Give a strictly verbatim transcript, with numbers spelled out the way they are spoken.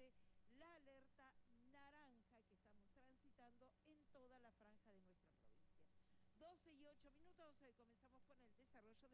activase la alerta naranja que estamos transitando en toda la franja de nuestra provincia. doce y ocho minutos, eh, comenzamos con el desarrollo